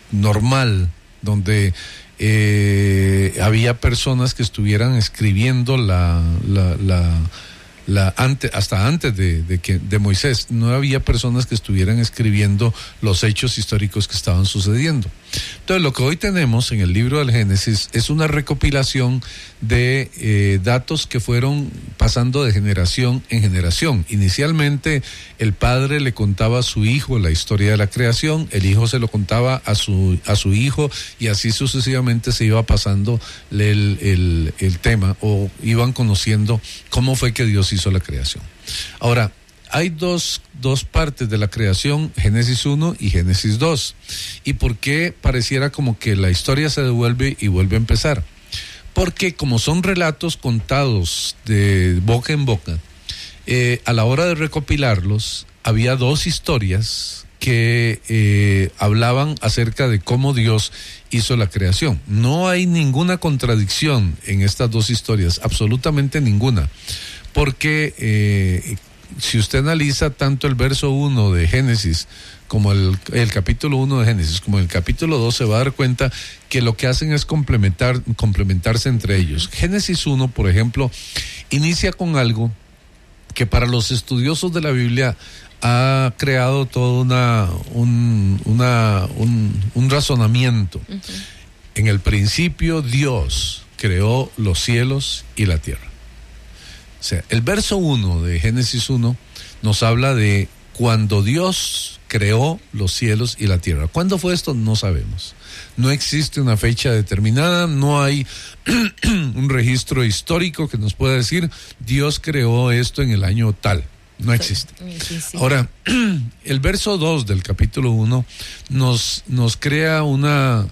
normal, donde había personas que estuvieran escribiendo hasta antes de Moisés, no había personas que estuvieran escribiendo los hechos históricos que estaban sucediendo. Entonces, lo que hoy tenemos en el libro del Génesis es una recopilación de datos que fueron pasando de generación en generación. Inicialmente, el padre le contaba a su hijo la historia de la creación, el hijo se lo contaba a su hijo, y así sucesivamente se iba pasando el tema, o iban conociendo cómo fue que Dios hizo la creación. Ahora, hay dos partes de la creación, Génesis 1 y Génesis 2. ¿Y por qué pareciera como que la historia se devuelve y vuelve a empezar? Porque como son relatos contados de boca en boca, a la hora de recopilarlos, había dos historias que hablaban acerca de cómo Dios hizo la creación. No hay ninguna contradicción en estas dos historias, absolutamente ninguna, porque si usted analiza tanto el verso 1 de Génesis como el capítulo 1 de Génesis como el capítulo 2, se va a dar cuenta que lo que hacen es complementarse entre ellos. Génesis 1, por ejemplo, inicia con algo que para los estudiosos de la Biblia ha creado todo un razonamiento. Uh-huh. En el principio Dios creó los cielos y la tierra. O sea, el verso 1 de Génesis 1 nos habla de cuando Dios creó los cielos y la tierra. ¿Cuándo fue esto? No sabemos. No existe una fecha determinada, no hay un registro histórico que nos pueda decir Dios creó esto en el año tal. No existe. Sí. Ahora, el verso 2 del capítulo 1 nos crea una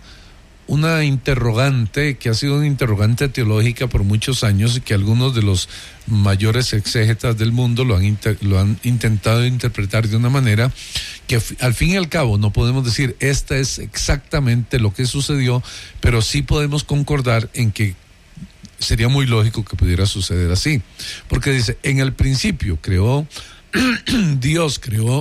interrogante que ha sido una interrogante teológica por muchos años, y que algunos de los mayores exégetas del mundo lo han intentado interpretar de una manera que al fin y al cabo no podemos decir esta es exactamente lo que sucedió, pero sí podemos concordar en que sería muy lógico que pudiera suceder así, porque dice, en el principio Dios creó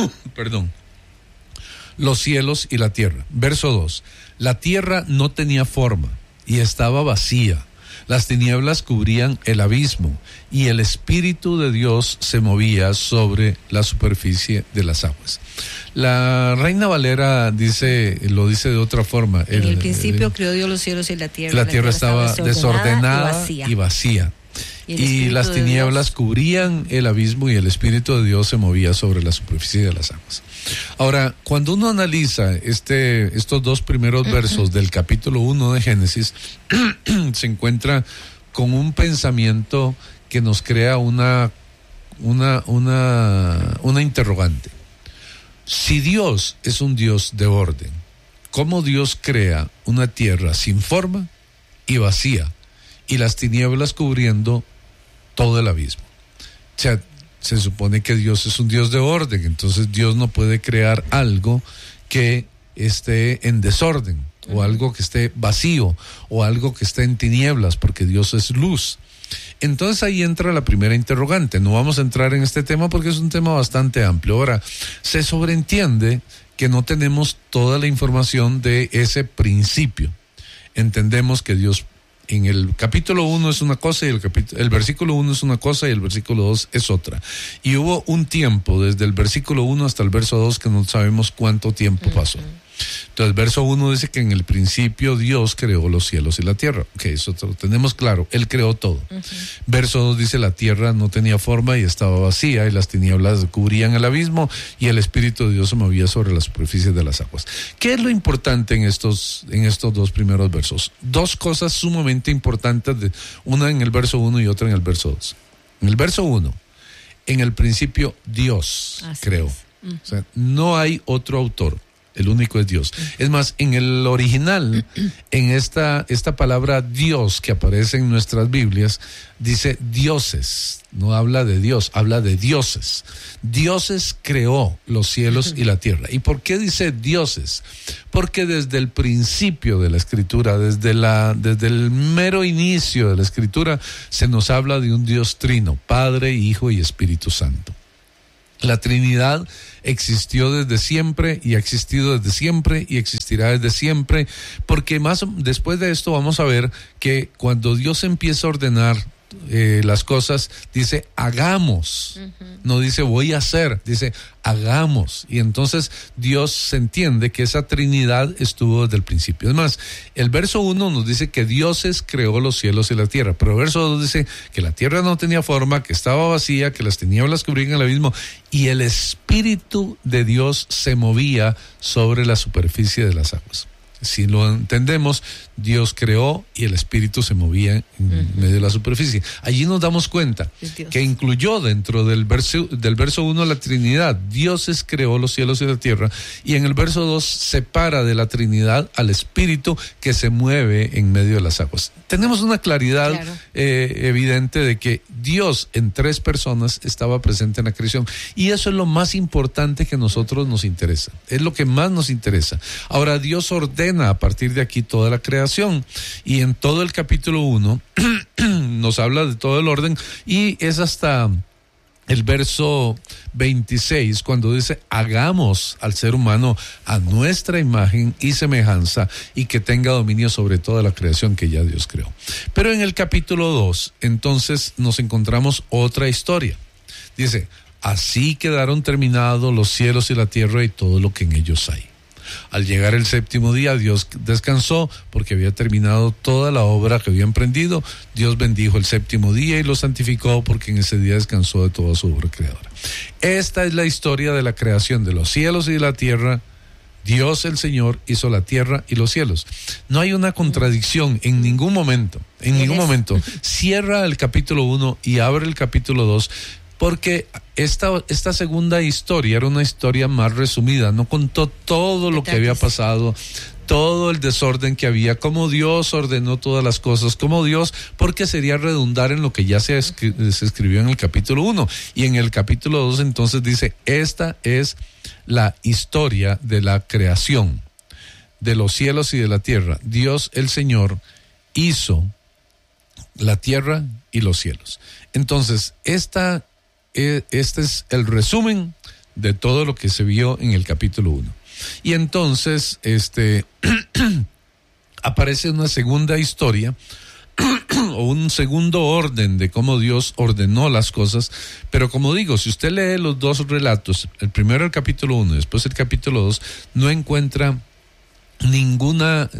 los cielos y la tierra. Verso 2, la tierra no tenía forma y estaba vacía, las tinieblas cubrían el abismo y el Espíritu de Dios se movía sobre la superficie de las aguas. La Reina Valera lo dice de otra forma. En el principio creó Dios los cielos y la tierra. La tierra estaba desordenada y vacía. Y las tinieblas cubrían el abismo y el Espíritu de Dios se movía sobre la superficie de las aguas. Ahora, cuando uno analiza estos dos primeros versos del capítulo 1 de Génesis, se encuentra con un pensamiento que nos crea una interrogante. Si Dios es un Dios de orden, ¿cómo Dios crea una tierra sin forma y vacía y las tinieblas cubriendo todo el abismo? O sea, se supone que Dios es un Dios de orden, entonces Dios no puede crear algo que esté en desorden, o algo que esté vacío, o algo que esté en tinieblas, porque Dios es luz. Entonces ahí entra la primera interrogante. No vamos a entrar en este tema porque es un tema bastante amplio. Ahora, se sobreentiende que no tenemos toda la información de ese principio. Entendemos que Dios en el capítulo 1 es una cosa y el versículo 1 es una cosa y el versículo 2 es otra. Y hubo un tiempo desde el versículo 1 hasta el verso 2 que no sabemos cuánto tiempo pasó. Entonces, verso 1 dice que en el principio Dios creó los cielos y la tierra. Ok, eso lo tenemos claro, Él creó todo. Verso 2 dice, la tierra no tenía forma y estaba vacía, y las tinieblas cubrían el abismo, y el Espíritu de Dios se movía sobre la superficie de las aguas. ¿Qué es lo importante en estos dos primeros versos? Dos cosas sumamente importantes, una en el verso 1 y otra en el verso 2. En el verso 1, en el principio Dios creó. O sea, no hay otro autor. El único es Dios. Es más, en el original, en esta palabra Dios que aparece en nuestras Biblias, dice dioses. No habla de Dios, habla de dioses. Dioses creó los cielos y la tierra. ¿Y por qué dice dioses? Porque desde el principio de la Escritura, desde el mero inicio de la Escritura, se nos habla de un Dios trino, Padre, Hijo y Espíritu Santo. La Trinidad existió desde siempre y ha existido desde siempre y existirá desde siempre, porque después de esto vamos a ver que cuando Dios empieza a ordenar las cosas, dice hagamos, no dice voy a hacer, dice hagamos, y entonces Dios se entiende que esa Trinidad estuvo desde el principio. Es más, el verso 1 nos dice que Dioses creó los cielos y la tierra, pero el verso 2 dice que la tierra no tenía forma, que estaba vacía, que las tinieblas cubrían el abismo y el Espíritu de Dios se movía sobre la superficie de las aguas. Si lo entendemos, Dios creó y el Espíritu se movía en medio de la superficie. Allí nos damos cuenta que incluyó dentro del verso 1 la Trinidad. Dios creó los cielos y la tierra, y en el verso 2 separa de la Trinidad al Espíritu que se mueve en medio de las aguas. Tenemos una claridad evidente de que Dios en tres personas estaba presente en la creación, y eso es lo más importante que a nosotros nos interesa, es lo que más nos interesa. Ahora, Dios ordena a partir de aquí toda la creación, y en todo el capítulo 1 nos habla de todo el orden, y es hasta el verso 26 cuando dice hagamos al ser humano a nuestra imagen y semejanza, y que tenga dominio sobre toda la creación que ya Dios creó. Pero en el capítulo 2 entonces nos encontramos otra historia. Dice, así quedaron terminados los cielos y la tierra y todo lo que en ellos hay. Al llegar el séptimo día, Dios descansó porque había terminado toda la obra que había emprendido. Dios bendijo el séptimo día y lo santificó porque en ese día descansó de toda su obra creadora. Esta es la historia de la creación de los cielos y de la tierra. Dios el Señor hizo la tierra y los cielos. No hay una contradicción en ningún momento, Cierra el capítulo 1 y abre el capítulo 2. Porque esta segunda historia era una historia más resumida, no contó todo lo que había pasado, todo el desorden que había, cómo Dios ordenó todas las cosas, porque sería redundar en lo que ya se escribió en el capítulo 1. Y en el capítulo 2 entonces dice, esta es la historia de la creación, de los cielos y de la tierra. Dios el Señor hizo la tierra y los cielos. Entonces, este es el resumen de todo lo que se vio en el capítulo 1. Y entonces aparece una segunda historia o un segundo orden de cómo Dios ordenó las cosas. Pero como digo, si usted lee los dos relatos, el primero el capítulo 1 y después el capítulo 2, no encuentra ninguna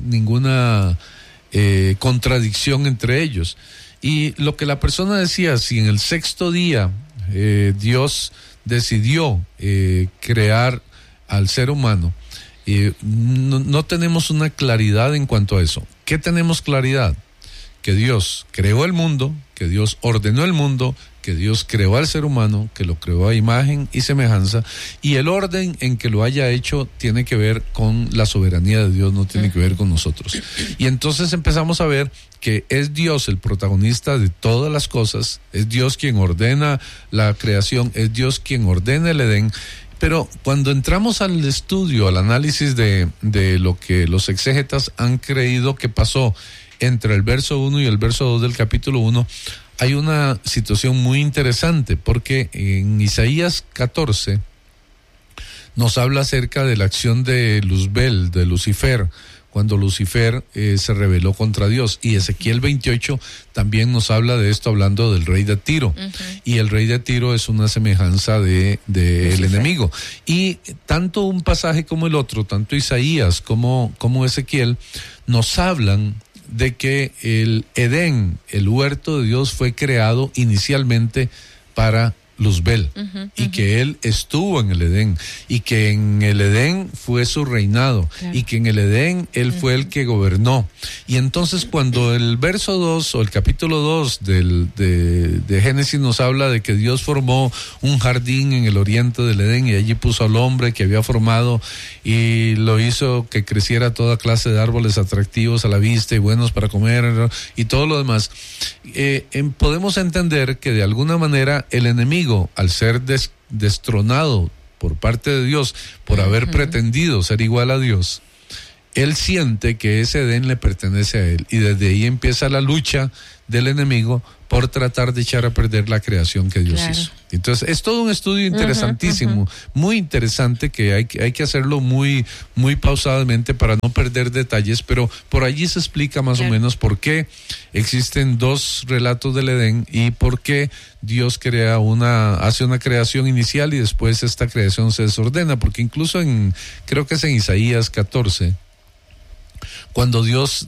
contradicción entre ellos. Y lo que la persona decía, si en el sexto día Dios decidió crear al ser humano, no tenemos una claridad en cuanto a eso. ¿Qué tenemos claridad? Que Dios creó el mundo, que Dios ordenó el mundo, que Dios creó al ser humano, que lo creó a imagen y semejanza, y el orden en que lo haya hecho tiene que ver con la soberanía de Dios, no tiene que ver con nosotros. Y entonces empezamos a ver que es Dios el protagonista de todas las cosas, es Dios quien ordena la creación, es Dios quien ordena el Edén. Pero cuando entramos al estudio, al análisis de lo que los exégetas han creído que pasó entre el verso 1 y el verso 2 del capítulo 1, hay una situación muy interesante, porque en Isaías 14 nos habla acerca de la acción de Luzbel, de Lucifer, cuando Lucifer se rebeló contra Dios. Y Ezequiel 28 también nos habla de esto, hablando del rey de Tiro. Y el rey de Tiro es una semejanza de el enemigo. Y tanto un pasaje como el otro, tanto Isaías como Ezequiel, nos hablan de que el Edén, el huerto de Dios, fue creado inicialmente para Luzbel, y que él estuvo en el Edén, y que en el Edén fue su reinado, y que en el Edén él fue el que gobernó. Y entonces cuando el verso 2 o el capítulo 2 de Génesis nos habla de que Dios formó un jardín en el oriente del Edén, y allí puso al hombre que había formado, y lo hizo que creciera toda clase de árboles atractivos a la vista y buenos para comer, y todo lo demás, podemos entender que de alguna manera el enemigo, al ser destronado por parte de Dios, por haber pretendido ser igual a Dios, él siente que ese Edén le pertenece a él, y desde ahí empieza la lucha del enemigo por tratar de echar a perder la creación que Dios hizo. Entonces, es todo un estudio interesantísimo, muy interesante, que hay que hacerlo muy, muy pausadamente para no perder detalles, pero por allí se explica más o menos por qué existen dos relatos del Edén y por qué Dios hace una creación inicial y después esta creación se desordena, porque incluso creo que es en Isaías 14, cuando Dios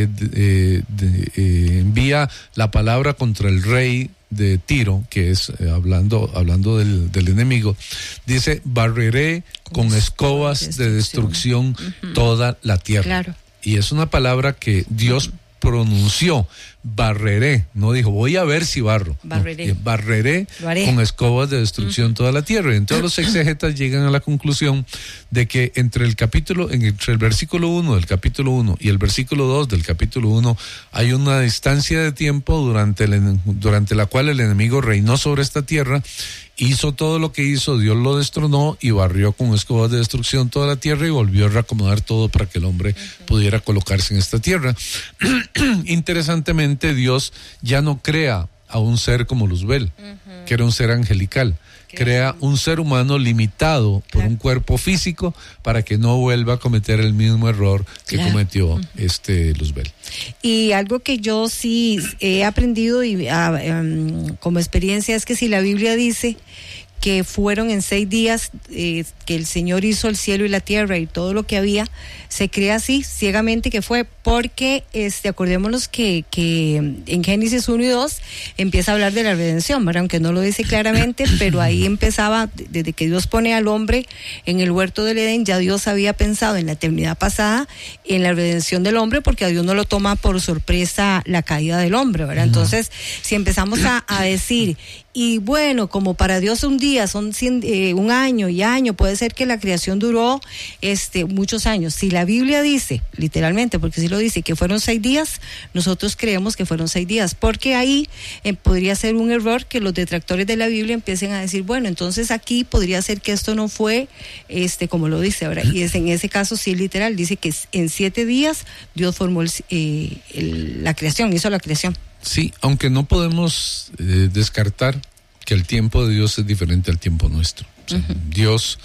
envía la palabra contra el rey de Tiro, que es hablando del enemigo, dice: barreré con escobas de destrucción toda la tierra. Claro. Y es una palabra que Dios pronunció, barreré, no dijo voy a ver si barro, barreré con escobas de destrucción toda la tierra. Y entonces los exegetas llegan a la conclusión de que entre el versículo 1 del capítulo 1 y el versículo 2 del capítulo 1 hay una distancia de tiempo durante la cual el enemigo reinó sobre esta tierra, hizo todo lo que hizo, Dios lo destronó y barrió con escobas de destrucción toda la tierra y volvió a reacomodar todo para que el hombre pudiera colocarse en esta tierra. Interesantemente, Dios ya no crea a un ser como Luzbel, que era un ser angelical. Crea un ser humano limitado por un cuerpo físico para que no vuelva a cometer el mismo error que cometió Luzbel. Y algo que yo sí he aprendido como experiencia es que si la Biblia dice que fueron en 6 días que el Señor hizo el cielo y la tierra y todo lo que había, se cree así ciegamente que fue porque acordémonos que en Génesis 1 y 2 empieza a hablar de la redención, ¿verdad? Aunque no lo dice claramente, pero ahí empezaba, desde que Dios pone al hombre en el huerto del Edén, ya Dios había pensado en la eternidad pasada en la redención del hombre, porque a Dios no lo toma por sorpresa la caída del hombre, ¿verdad? Entonces, si empezamos a decir, y bueno, como para Dios un día son 100, un año y año, puede ser que la creación duró muchos años. Si la Biblia dice, literalmente, porque si lo dice, que fueron 6 días, nosotros creemos que fueron 6 días, porque ahí podría ser un error que los detractores de la Biblia empiecen a decir, bueno, entonces aquí podría ser que esto no fue como lo dice ahora, y en ese caso sí es literal, dice que en 7 días Dios formó la creación, hizo la creación. Sí, aunque no podemos descartar que el tiempo de Dios es diferente al tiempo nuestro. O sea, Dios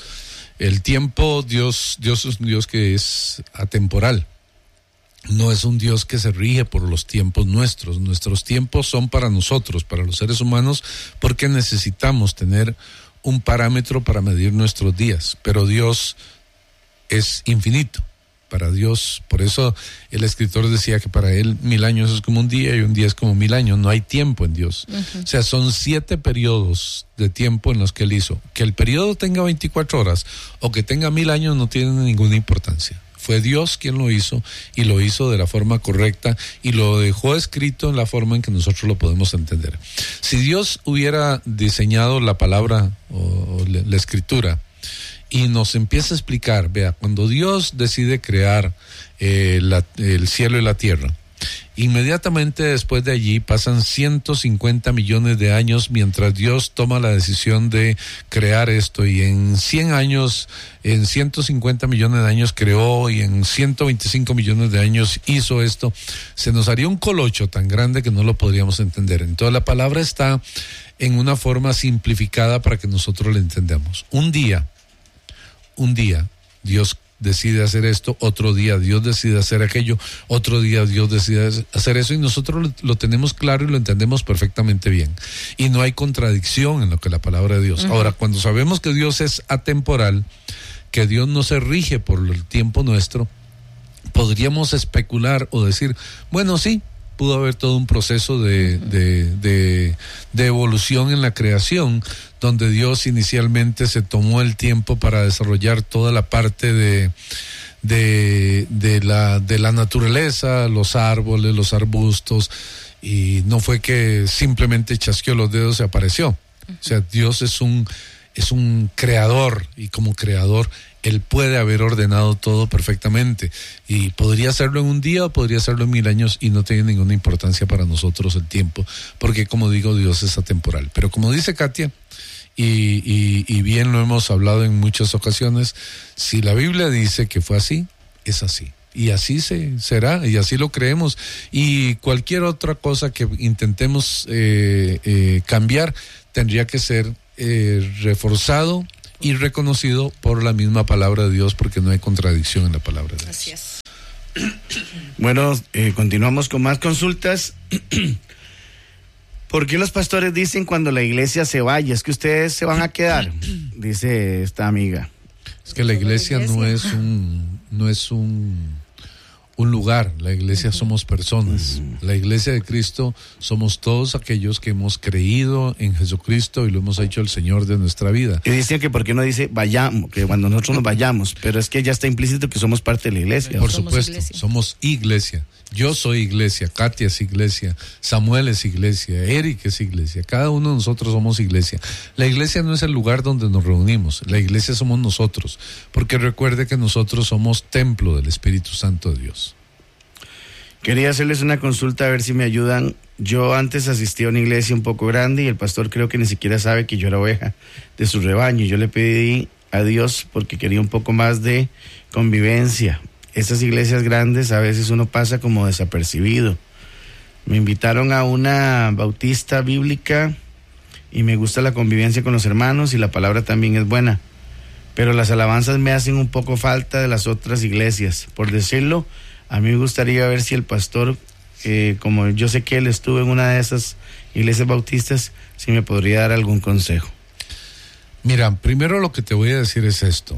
es un Dios que es atemporal. No es un Dios que se rige por los tiempos nuestros. Nuestros tiempos son para nosotros, para los seres humanos, porque necesitamos tener un parámetro para medir nuestros días. Pero Dios es infinito. Para Dios, por eso el escritor decía que para él 1000 años es como un día y un día es como 1000 años. No hay tiempo en Dios. O sea, son 7 periodos de tiempo en los que él hizo. Que el periodo tenga 24 horas o que tenga 1000 años no tiene ninguna importancia. Fue Dios quien lo hizo y lo hizo de la forma correcta y lo dejó escrito en la forma en que nosotros lo podemos entender. Si Dios hubiera diseñado la palabra o la escritura y nos empieza a explicar, vea, cuando Dios decide crear el cielo y la tierra, inmediatamente después de allí pasan 150 millones de años mientras Dios toma la decisión de crear esto, y en 100 años, en 150 millones de años creó, y en 125 millones de años hizo esto. Se nos haría un colocho tan grande que no lo podríamos entender. Entonces la palabra está en una forma simplificada para que nosotros la entendamos. Un día Dios decide hacer esto, otro día Dios decide hacer aquello, otro día Dios decide hacer eso, y nosotros lo tenemos claro y lo entendemos perfectamente bien. Y no hay contradicción en lo que la palabra de Dios. Ahora, cuando sabemos que Dios es atemporal, que Dios no se rige por el tiempo nuestro, podríamos especular o decir, bueno, sí, pudo haber todo un proceso de evolución en la creación, donde Dios inicialmente se tomó el tiempo para desarrollar toda la parte de la naturaleza, los árboles, los arbustos, y no fue que simplemente chasqueó los dedos y apareció. O sea, Dios es un creador, y como creador Él puede haber ordenado todo perfectamente, y podría hacerlo en un día o podría hacerlo en 1000 años, y no tiene ninguna importancia para nosotros el tiempo, porque como digo, Dios es atemporal. Pero como dice Katia, y bien lo hemos hablado en muchas ocasiones, si la Biblia dice que fue así, es así. Y así será, y así lo creemos. Y cualquier otra cosa que intentemos cambiar tendría que ser reforzado y reconocido por la misma palabra de Dios, porque no hay contradicción en la palabra de Dios. Así es. Bueno, continuamos con más consultas. ¿Por qué los pastores dicen cuando la iglesia se vaya? Es que ustedes se van a quedar, dice esta amiga. Es que la iglesia no es un lugar, la iglesia somos personas. La iglesia de Cristo somos todos aquellos que hemos creído en Jesucristo y lo hemos hecho el Señor de nuestra vida. Y decían que por qué no dice vayamos, que cuando nosotros nos vayamos, pero es que ya está implícito que somos parte de la iglesia. Por supuesto, somos iglesia. Yo soy iglesia, Katia es iglesia, Samuel es iglesia, Eric es iglesia, cada uno de nosotros somos iglesia. La iglesia no es el lugar donde nos reunimos, la iglesia somos nosotros, porque recuerde que nosotros somos templo del Espíritu Santo de Dios. Quería hacerles una consulta a ver si me ayudan. Yo antes asistí a una iglesia un poco grande y el pastor creo que ni siquiera sabe que yo era oveja de su rebaño. Yo le pedí a Dios porque quería un poco más de convivencia. Estas iglesias grandes a veces uno pasa como desapercibido. Me invitaron a una bautista bíblica y me gusta la convivencia con los hermanos y la palabra también es buena, pero las alabanzas me hacen un poco falta de las otras iglesias. Por decirlo, a mí me gustaría ver si el pastor, como yo sé que él estuvo en una de esas iglesias bautistas, si me podría dar algún consejo. Mira, primero lo que te voy a decir es esto.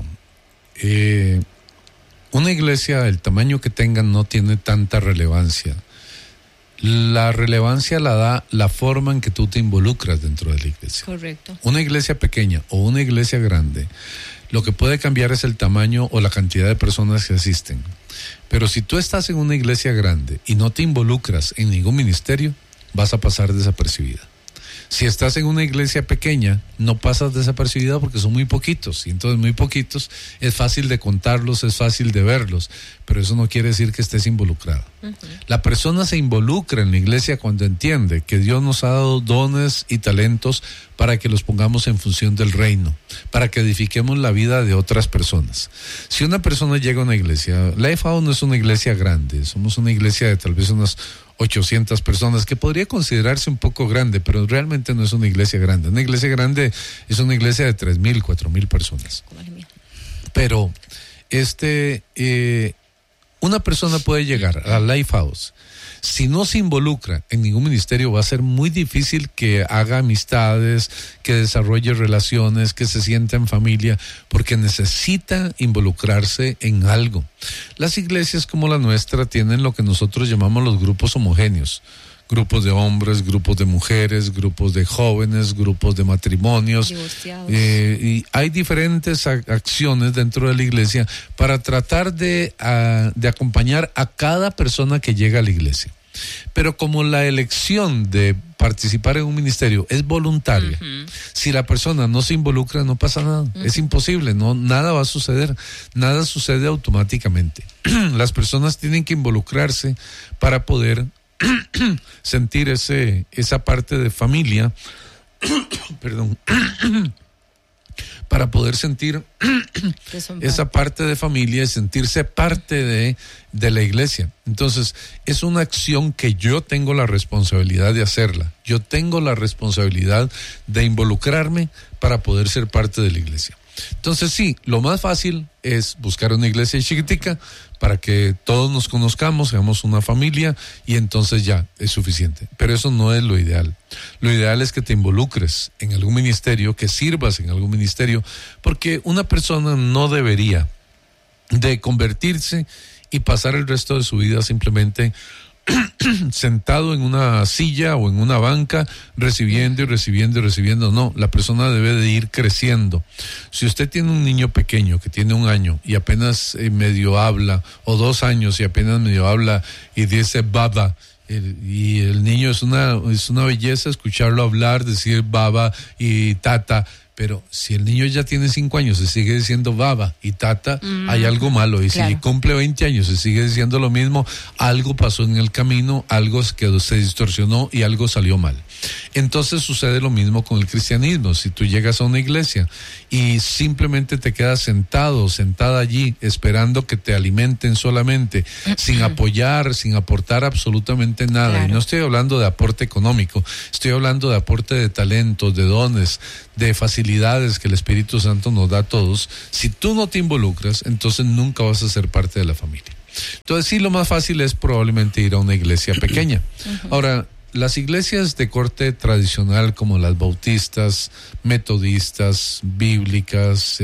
Una iglesia del tamaño que tengan no tiene tanta relevancia. La relevancia la da la forma en que tú te involucras dentro de la iglesia. Correcto. Una iglesia pequeña o una iglesia grande, lo que puede cambiar es el tamaño o la cantidad de personas que asisten. Pero si tú estás en una iglesia grande y no te involucras en ningún ministerio, vas a pasar desapercibida. Si estás en una iglesia pequeña, no pasas desapercibida porque son muy poquitos, y entonces muy poquitos es fácil de contarlos, es fácil de verlos, pero eso no quiere decir que estés involucrado. La persona se involucra en la iglesia cuando entiende que Dios nos ha dado dones y talentos para que los pongamos en función del reino, para que edifiquemos la vida de otras personas. Si una persona llega a una iglesia, Lifehouse no es una iglesia grande, somos una iglesia de tal vez unas 800 personas, que podría considerarse un poco grande, pero realmente no es una iglesia grande. Una iglesia grande es una iglesia de 3,000, 4,000 personas. Pero una persona puede llegar a Lifehouse. Si no se involucra en ningún ministerio, va a ser muy difícil que haga amistades, que desarrolle relaciones, que se sienta en familia, porque necesita involucrarse en algo. Las iglesias como la nuestra tienen lo que nosotros llamamos los grupos homogéneos. Grupos de hombres, grupos de mujeres, grupos de jóvenes, grupos de matrimonios. Y hay diferentes acciones dentro de la iglesia para tratar de acompañar a cada persona que llega a la iglesia. Pero como la elección de participar en un ministerio es voluntaria, si la persona no se involucra, no pasa nada. Es imposible, nada va a suceder, nada sucede automáticamente. Las personas tienen que involucrarse para poder sentir esa parte de familia, perdón, para poder sentir esa parte de familia y sentirse parte de la iglesia. Entonces, es una acción que yo tengo la responsabilidad de hacerla. Yo tengo la responsabilidad de involucrarme para poder ser parte de la iglesia. Entonces sí, lo más fácil es buscar una iglesia chiquitica para que todos nos conozcamos, seamos una familia y entonces ya es suficiente. Pero eso no es lo ideal. Lo ideal es que te involucres en algún ministerio, que sirvas en algún ministerio, porque una persona no debería de convertirse y pasar el resto de su vida simplemente sentado en una silla o en una banca recibiendo y recibiendo y recibiendo. No, la persona debe de ir creciendo. Si usted tiene un niño pequeño que tiene 1 año y apenas medio habla, o 2 años y apenas medio habla y dice baba, y el niño es una belleza escucharlo hablar, decir baba y tata, Pero si el niño ya tiene 5 años y sigue diciendo baba y tata, hay algo malo. Y claro, si cumple 20 años y sigue diciendo lo mismo, algo pasó en el camino, algo se distorsionó y algo salió mal. Entonces sucede lo mismo con el cristianismo. Si tú llegas a una iglesia y simplemente te quedas sentado, sentada allí, esperando que te alimenten solamente, sin apoyar, sin aportar absolutamente nada. Claro. Y no estoy hablando de aporte económico, estoy hablando de aporte de talentos, de dones, de facilidades que el Espíritu Santo nos da a todos. Si tú no te involucras, entonces nunca vas a ser parte de la familia. Entonces sí, lo más fácil es probablemente ir a una iglesia pequeña. Ahora, las iglesias de corte tradicional como las bautistas, metodistas, bíblicas,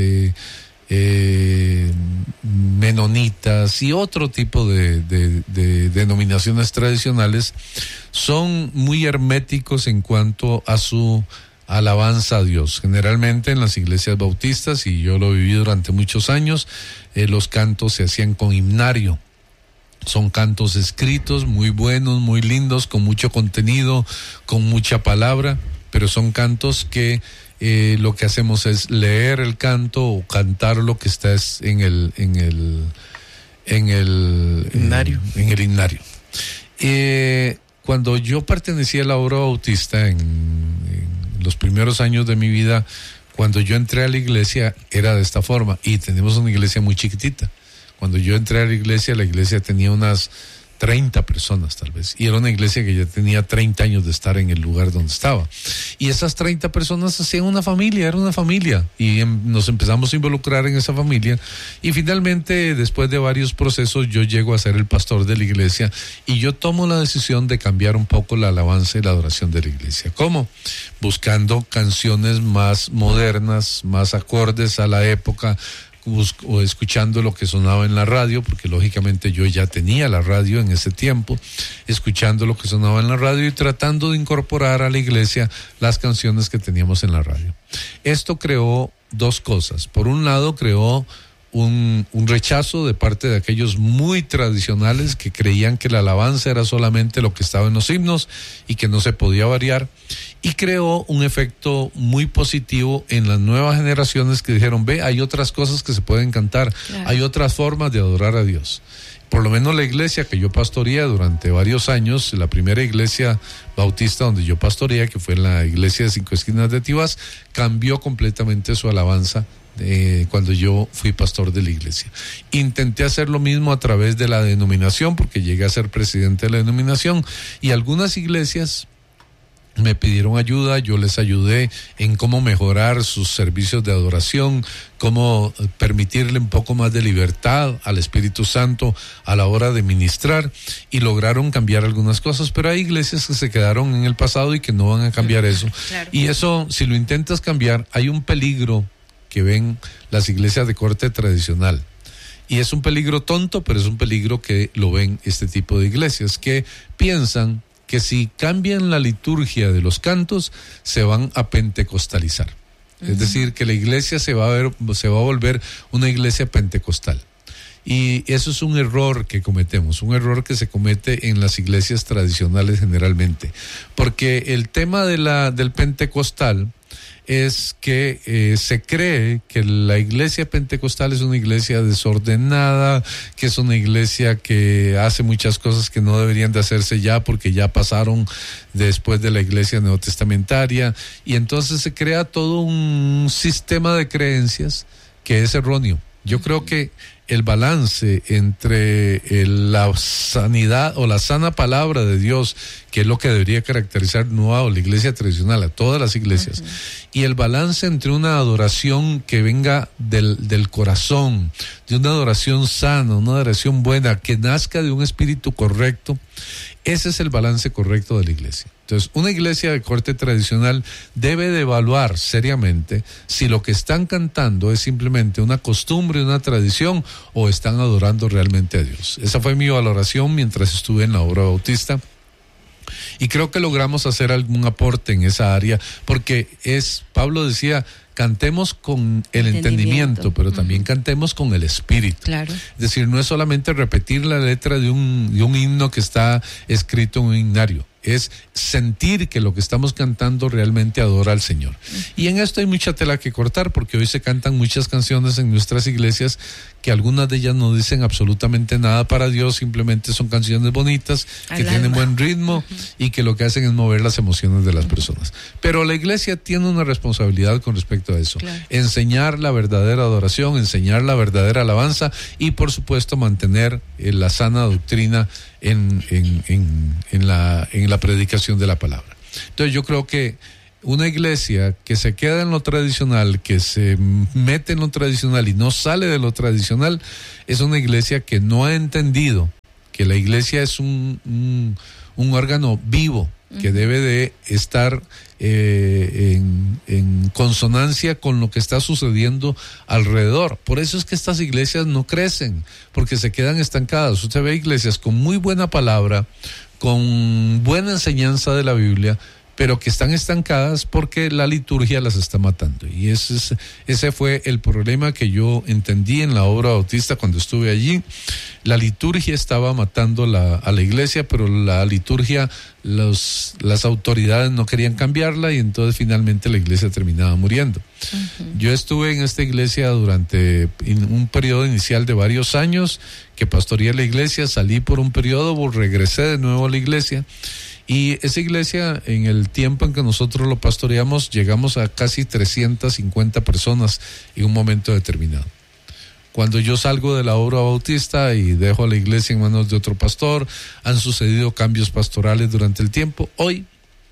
menonitas y otro tipo de denominaciones tradicionales son muy herméticos en cuanto a su alabanza a Dios. Generalmente en las iglesias bautistas, y yo lo viví durante muchos años, los cantos se hacían con himnario. Son cantos escritos, muy buenos, muy lindos, con mucho contenido, con mucha palabra, pero son cantos que lo que hacemos es leer el canto o cantar lo que está en el himnario. En el himnario. Cuando yo pertenecía a la obra bautista en los primeros años de mi vida, cuando yo entré a la iglesia era de esta forma, y tenemos una iglesia muy chiquitita. Cuando yo entré a la iglesia tenía unas 30 personas tal vez, y era una iglesia que ya tenía 30 años de estar en el lugar donde estaba, y esas 30 personas hacían una familia, era una familia, y nos empezamos a involucrar en esa familia, y finalmente después de varios procesos yo llego a ser el pastor de la iglesia, y yo tomo la decisión de cambiar un poco la alabanza y la adoración de la iglesia. ¿Cómo? Buscando canciones más modernas, más acordes a la época, o escuchando lo que sonaba en la radio, porque lógicamente yo ya tenía la radio en ese tiempo, escuchando lo que sonaba en la radio y tratando de incorporar a la iglesia las canciones que teníamos en la radio. Esto creó dos cosas. Por un lado, creó un rechazo de parte de aquellos muy tradicionales que creían que la alabanza era solamente lo que estaba en los himnos y que no se podía variar, y creó un efecto muy positivo en las nuevas generaciones que dijeron, ve, hay otras cosas que se pueden cantar, claro, hay otras formas de adorar a Dios. Por lo menos la iglesia que yo pastoreé durante varios años, la primera iglesia bautista donde yo pastoreé, que fue la iglesia de Cinco Esquinas de Tibás, cambió completamente su alabanza cuando yo fui pastor de la iglesia. Intenté hacer lo mismo a través de la denominación, porque llegué a ser presidente de la denominación, y algunas iglesias me pidieron ayuda, yo les ayudé en cómo mejorar sus servicios de adoración, cómo permitirle un poco más de libertad al Espíritu Santo a la hora de ministrar, y lograron cambiar algunas cosas, pero hay iglesias que se quedaron en el pasado y que no van a cambiar eso. Claro. Y eso, si lo intentas cambiar, hay un peligro que ven las iglesias de corte tradicional. Y es un peligro tonto, pero es un peligro que lo ven este tipo de iglesias, que piensan que si cambian la liturgia de los cantos, se van a pentecostalizar. Es decir, que la iglesia se va a volver una iglesia pentecostal. Y eso es un error que cometemos, un error que se comete en las iglesias tradicionales generalmente. Porque el tema del pentecostal es que se cree que la iglesia pentecostal es una iglesia desordenada, que es una iglesia que hace muchas cosas que no deberían de hacerse ya porque ya pasaron después de la iglesia neotestamentaria, y entonces se crea todo un sistema de creencias que es erróneo. Yo creo que el balance entre la sanidad o la sana palabra de Dios, que es lo que debería caracterizar no a la iglesia tradicional, a todas las iglesias, y el balance entre una adoración que venga del corazón, de una adoración sana, una adoración buena, que nazca de un espíritu correcto, ese es el balance correcto de la iglesia. Entonces, una iglesia de corte tradicional debe de evaluar seriamente si lo que están cantando es simplemente una costumbre, una tradición, o están adorando realmente a Dios. Esa fue mi valoración mientras estuve en la obra bautista. Y creo que logramos hacer algún aporte en esa área, porque Pablo decía, cantemos con el entendimiento, pero también cantemos con el espíritu. Claro. Es decir, no es solamente repetir la letra de un himno que está escrito en un himnario. es sentir que lo que estamos cantando realmente adora al Señor. Y en esto hay mucha tela que cortar, porque hoy se cantan muchas canciones en nuestras iglesias que algunas de ellas no dicen absolutamente nada para Dios, simplemente son canciones bonitas, que tienen buen ritmo y que lo que hacen es mover las emociones de las personas. Pero la iglesia tiene una responsabilidad con respecto a eso. Claro. Enseñar la verdadera adoración, enseñar la verdadera alabanza y por supuesto mantener la sana doctrina en la predicación de la palabra. Entonces yo creo que una iglesia que se queda en lo tradicional, que se mete en lo tradicional y no sale de lo tradicional, es una iglesia que no ha entendido que la iglesia es un órgano vivo que debe de estar en consonancia con lo que está sucediendo alrededor. Por eso es que estas iglesias no crecen, porque se quedan estancadas. Usted ve iglesias con muy buena palabra, con buena enseñanza de la Biblia, pero que están estancadas porque la liturgia las está matando. Y ese fue el problema que yo entendí en la obra bautista cuando estuve allí. La liturgia estaba matando a la iglesia, pero la liturgia, las autoridades no querían cambiarla y entonces finalmente la iglesia terminaba muriendo. Yo estuve en esta iglesia durante un periodo inicial de varios años que pastoreé la iglesia, salí por un periodo, regresé de nuevo a la iglesia. Y esa iglesia, en el tiempo en que nosotros lo pastoreamos, llegamos a casi 350 personas en un momento determinado. Cuando yo salgo de la obra bautista y dejo a la iglesia en manos de otro pastor, han sucedido cambios pastorales durante el tiempo. Hoy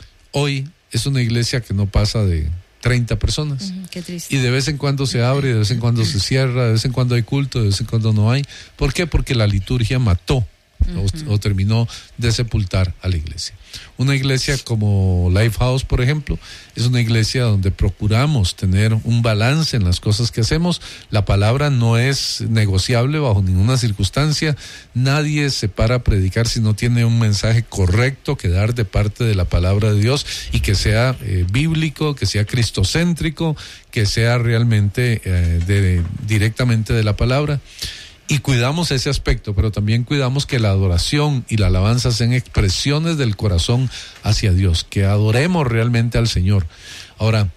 es una iglesia que no pasa de 30 personas. Qué triste. Y de vez en cuando se abre, de vez en cuando se cierra, de vez en cuando hay culto, de vez en cuando no hay. ¿Por qué? Porque la liturgia mató o terminó de sepultar a la iglesia. Una iglesia como Lifehouse, por ejemplo, es una iglesia donde procuramos tener un balance en las cosas que hacemos. La palabra no es negociable bajo ninguna circunstancia. Nadie se para a predicar si no tiene un mensaje correcto que dar de parte de la palabra de Dios y que sea bíblico, que sea cristocéntrico, que sea realmente directamente de la palabra. Y cuidamos ese aspecto, pero también cuidamos que la adoración y la alabanza sean expresiones del corazón hacia Dios, que adoremos realmente al Señor. Ahora,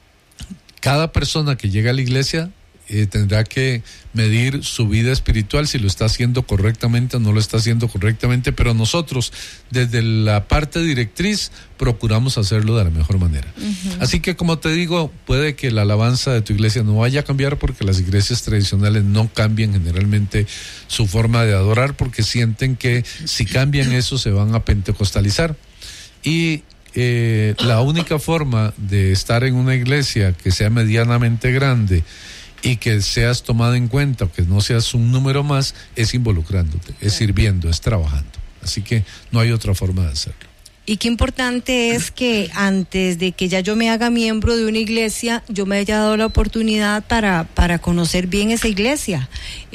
cada persona que llega a la iglesia tendrá que medir su vida espiritual, si lo está haciendo correctamente o no lo está haciendo correctamente, pero nosotros, desde la parte directriz, procuramos hacerlo de la mejor manera. Así que, como te digo, puede que la alabanza de tu iglesia no vaya a cambiar, porque las iglesias tradicionales no cambian generalmente su forma de adorar, porque sienten que si cambian eso se van a pentecostalizar. Y la única forma de estar en una iglesia que sea medianamente grande y que seas tomado en cuenta, o que no seas un número más, es involucrándote, es sirviendo, es trabajando. Así que no hay otra forma de hacerlo. Y qué importante es que antes de que ya yo me haga miembro de una iglesia, yo me haya dado la oportunidad para conocer bien esa iglesia,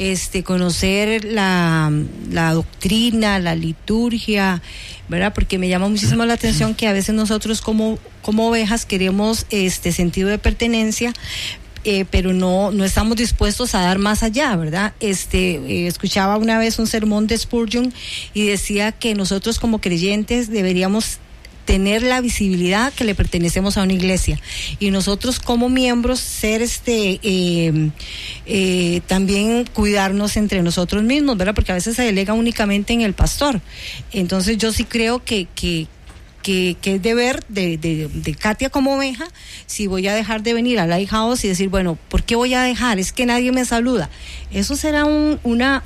conocer la doctrina, la liturgia, ¿verdad? Porque me llama muchísimo la atención que a veces nosotros como ovejas queremos sentido de pertenencia, pero no estamos dispuestos a dar más allá, ¿verdad? Escuchaba una vez un sermón de Spurgeon y decía que nosotros como creyentes deberíamos tener la visibilidad que le pertenecemos a una iglesia, y nosotros como miembros ser también cuidarnos entre nosotros mismos, ¿verdad? Porque a veces se delega únicamente en el pastor. Entonces yo sí creo que es deber de Katia como oveja, si voy a dejar de venir a Lighthouse y decir, bueno, ¿por qué voy a dejar? Es que nadie me saluda. Eso será una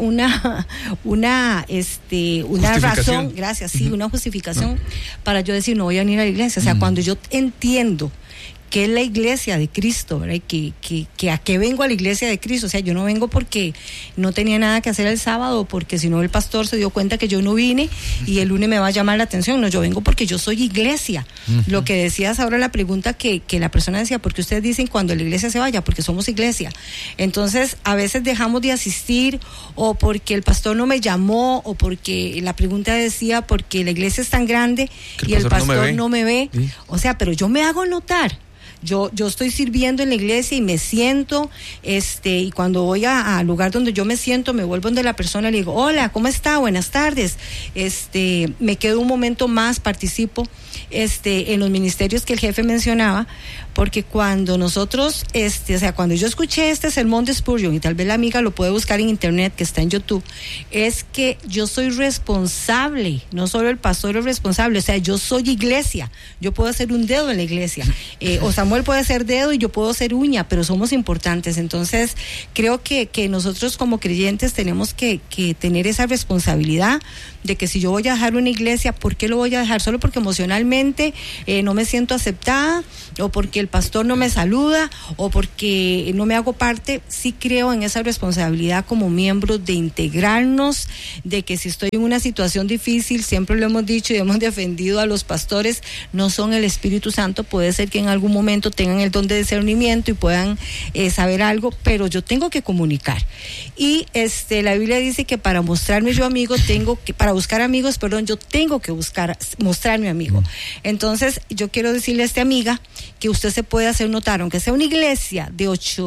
razón, gracias, sí, una justificación para yo decir, no voy a venir a la iglesia. O sea, cuando yo entiendo que es la iglesia de Cristo, ¿verdad? Que a qué vengo a la iglesia de Cristo. O sea, yo no vengo porque no tenía nada que hacer el sábado, porque si no el pastor se dio cuenta que yo no vine y el lunes me va a llamar la atención. No, yo vengo porque yo soy iglesia. Lo que decías ahora, la pregunta que la persona decía, ¿por qué ustedes dicen cuando la iglesia se vaya? Porque somos iglesia. Entonces, a veces dejamos de asistir, o porque el pastor no me llamó, o porque la pregunta decía, porque la iglesia es tan grande y el pastor no me ve. ¿Sí? O sea, pero yo me hago notar. Yo estoy sirviendo en la iglesia y me siento, y cuando voy al lugar donde yo me siento, me vuelvo donde la persona y le digo, hola, ¿cómo está? Buenas tardes. Me quedo un momento más, participo en los ministerios que el jefe mencionaba, porque cuando nosotros, cuando yo escuché este sermón de Spurgeon, y tal vez la amiga lo puede buscar en internet, que está en YouTube, es que yo soy responsable, no solo el pastor es responsable, o sea, yo soy iglesia, yo puedo hacer un dedo en la iglesia, o Samuel puede hacer dedo y yo puedo hacer uña, pero somos importantes. Entonces creo que nosotros como creyentes tenemos que tener esa responsabilidad de que si yo voy a dejar una iglesia, ¿por qué lo voy a dejar? ¿Solo porque emocionalmente no me siento aceptada, o porque el pastor no me saluda, o porque no me hago parte? Sí creo en esa responsabilidad como miembros de integrarnos, de que si estoy en una situación difícil, siempre lo hemos dicho y hemos defendido a los pastores, no son el Espíritu Santo, puede ser que en algún momento tengan el don de discernimiento y puedan saber algo, pero yo tengo que comunicar. Y la Biblia dice que para mostrarme yo amigo, para buscar amigos, yo tengo que mostrarme amigo. Entonces yo quiero decirle a esta amiga que usted se puede hacer notar, aunque sea una iglesia de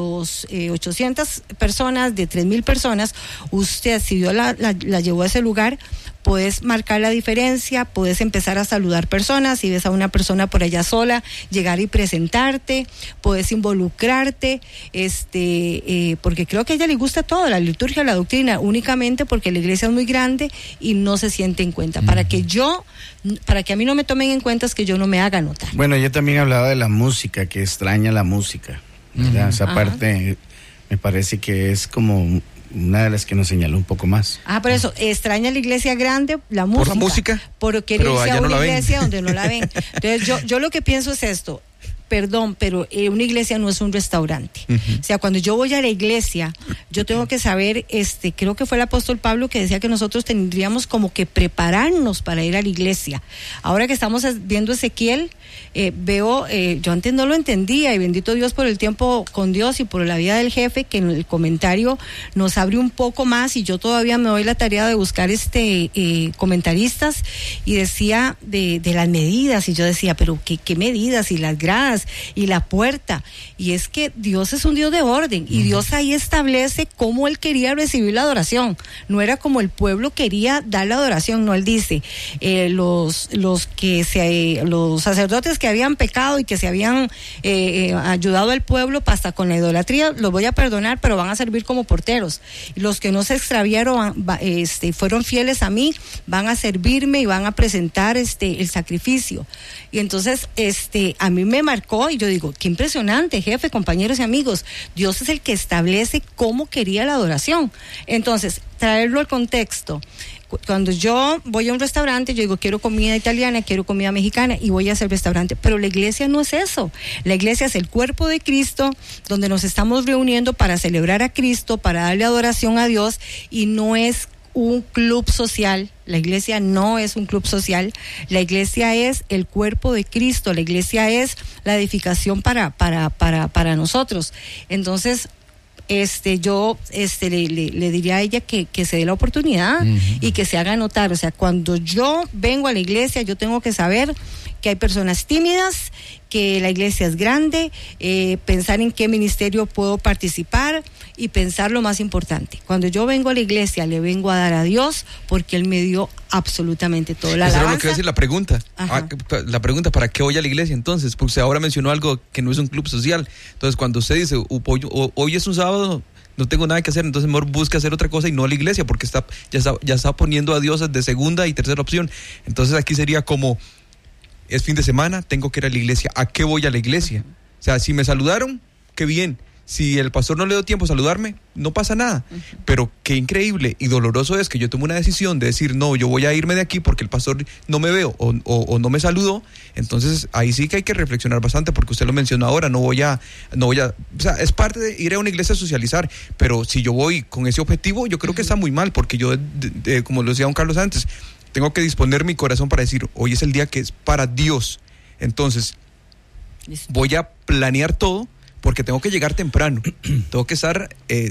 800 personas, de 3,000 personas, usted, si Dios la llevó a ese lugar, puedes marcar la diferencia, puedes empezar a saludar personas, si ves a una persona por allá sola, llegar y presentarte, puedes involucrarte, porque creo que a ella le gusta todo, la liturgia, la doctrina, únicamente porque la iglesia es muy grande y no se siente en cuenta. Para que a mí no me tomen en cuenta es que yo no me haga notar. Bueno, ella también hablaba de la música, que extraña la música, ¿verdad? Esa parte me parece que es como una de las que nos señaló un poco más. Por eso, extraña la iglesia grande, la música. ¿Por la música? Porque pero irse a no una iglesia donde no la ven. Entonces, yo lo que pienso es esto. Perdón, pero una iglesia no es un restaurante. O sea, cuando yo voy a la iglesia, yo tengo que saber, creo que fue el apóstol Pablo que decía que nosotros tendríamos como que prepararnos para ir a la iglesia. Ahora que estamos viendo Ezequiel, veo, yo antes no lo entendía, y bendito Dios por el tiempo con Dios y por la vida del jefe, que en el comentario nos abre un poco más, y yo todavía me doy la tarea de buscar comentaristas, y decía de las medidas, y yo decía, pero ¿qué medidas? Y las gradas y la puerta, y es que Dios es un Dios de orden, y Dios ahí establece cómo Él quería recibir la adoración. No era como el pueblo quería dar la adoración, no, Él dice, los sacerdotes que habían pecado y que se habían ayudado al pueblo hasta con la idolatría, los voy a perdonar, pero van a servir como porteros. Y los que no se extraviaron, fueron fieles a mí, van a servirme y van a presentar el sacrificio. Y entonces a mí me marcó, y yo digo, qué impresionante, jefe, compañeros y amigos, Dios es el que establece cómo quería la adoración. Entonces, traerlo al contexto. Cuando yo voy a un restaurante, yo digo, quiero comida italiana, quiero comida mexicana, y voy a ese restaurante. Pero la iglesia no es eso. La iglesia es el cuerpo de Cristo, donde nos estamos reuniendo para celebrar a Cristo, para darle adoración a Dios, y no es un club social. La iglesia no es un club social. La iglesia es el cuerpo de Cristo. La iglesia es la edificación para nosotros. Entonces, yo le diría a ella que se dé la oportunidad y que se haga notar. O sea, cuando yo vengo a la iglesia, yo tengo que saber que hay personas tímidas, que la iglesia es grande, pensar en qué ministerio puedo participar, y pensar lo más importante. Cuando yo vengo a la iglesia, le vengo a dar a Dios, porque Él me dio absolutamente todo. La alabanza. Eso era lo que iba a decir, la pregunta, ¿para qué voy a la iglesia entonces? Porque ahora mencionó algo que no es un club social. Entonces, cuando usted dice, hoy es un sábado, no tengo nada que hacer, entonces mejor busca hacer otra cosa y no a la iglesia, porque ya está poniendo a Dios de segunda y tercera opción. Entonces aquí sería como, es fin de semana, tengo que ir a la iglesia. ¿A qué voy a la iglesia? O sea, si me saludaron, qué bien. Si el pastor no le dio tiempo a saludarme, no pasa nada. Pero qué increíble y doloroso es que yo tomo una decisión de decir, no, yo voy a irme de aquí porque el pastor no me veo o no me saludó. Entonces ahí sí que hay que reflexionar bastante, porque usted lo mencionó ahora, no voy a, o sea, es parte de ir a una iglesia a socializar, pero si yo voy con ese objetivo, yo creo que está muy mal, porque yo, como lo decía don Carlos antes, tengo que disponer mi corazón para decir, hoy es el día que es para Dios. Entonces, voy a planear todo, porque tengo que llegar temprano. Tengo que estar,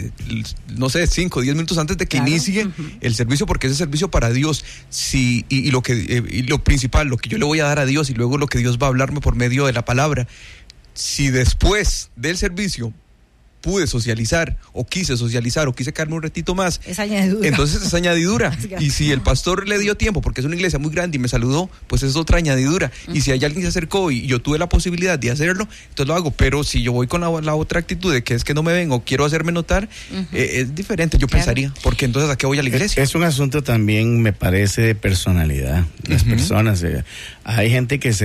5 o 10 minutos antes de que inicie el servicio, porque ese servicio para Dios. Y lo principal, lo que yo le voy a dar a Dios, y luego lo que Dios va a hablarme por medio de la palabra. si después del servicio pude socializar o quise quedarme un ratito más, es añadidura. Entonces es añadidura. Y si el pastor le dio tiempo, porque es una iglesia muy grande y me saludó, pues es otra añadidura. Y si hay alguien que se acercó y yo tuve la posibilidad de hacerlo, entonces lo hago. Pero si yo voy con la otra actitud de que es que no me ven o quiero hacerme notar, es diferente, yo pensaría, porque entonces ¿a qué voy a la iglesia? Es un asunto también, me parece, de personalidad. Las personas, hay gente que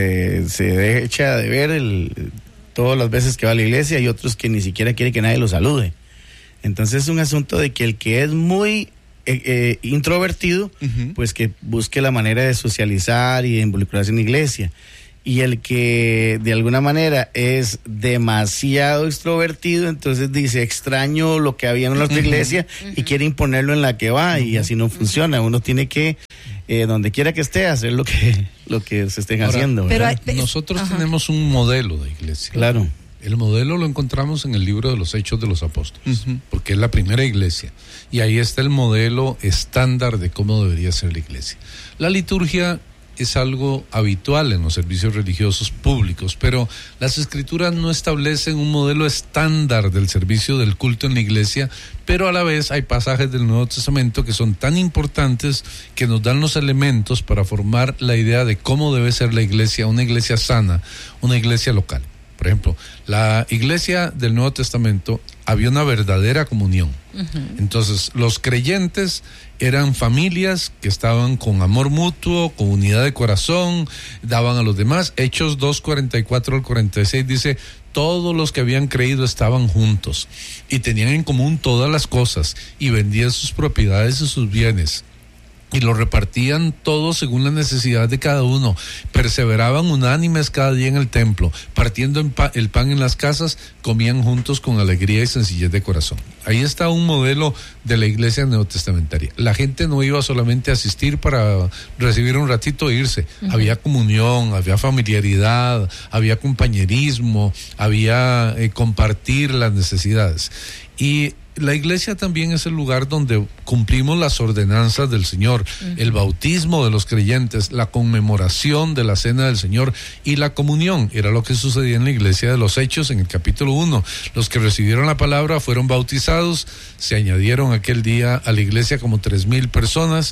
se echa de ver todas las veces que va a la iglesia, y otros que ni siquiera quiere que nadie lo salude. Entonces es un asunto de que el que es muy introvertido, pues que busque la manera de socializar y de involucrarse en la iglesia. Y el que de alguna manera es demasiado extrovertido, entonces dice, extraño lo que había en la otra iglesia y quiere imponerlo en la que va, y así no funciona. Uno tiene que, donde quiera que esté, hacer lo que se estén haciendo. Pero nosotros tenemos un modelo de iglesia. Claro. El modelo lo encontramos en el libro de los Hechos de los Apóstoles, porque es la primera iglesia. Y ahí está el modelo estándar de cómo debería ser la iglesia. La liturgia es algo habitual en los servicios religiosos públicos, pero las escrituras no establecen un modelo estándar del servicio del culto en la iglesia, pero a la vez hay pasajes del Nuevo Testamento que son tan importantes que nos dan los elementos para formar la idea de cómo debe ser la iglesia, una iglesia sana, una iglesia local. Por ejemplo, la iglesia del Nuevo Testamento había una verdadera comunión. Entonces, los creyentes eran familias que estaban con amor mutuo, con unidad de corazón, daban a los demás. Hechos 2:44 al 46 dice, todos los que habían creído estaban juntos y tenían en común todas las cosas y vendían sus propiedades y sus bienes y lo repartían todos según la necesidad de cada uno. Perseveraban unánimes cada día en el templo, partiendo el pan en las casas, comían juntos con alegría y sencillez de corazón. Ahí está un modelo de la iglesia neotestamentaria. La gente no iba solamente a asistir para recibir un ratito e irse. Había comunión, había familiaridad, había compañerismo, había compartir las necesidades. Y la iglesia también es el lugar donde cumplimos las ordenanzas del Señor, el bautismo de los creyentes, la conmemoración de la cena del Señor y la comunión. Era lo que sucedía en la iglesia de los Hechos en el capítulo 1. Los que recibieron la palabra fueron bautizados, se añadieron aquel día a la iglesia como 3,000 personas.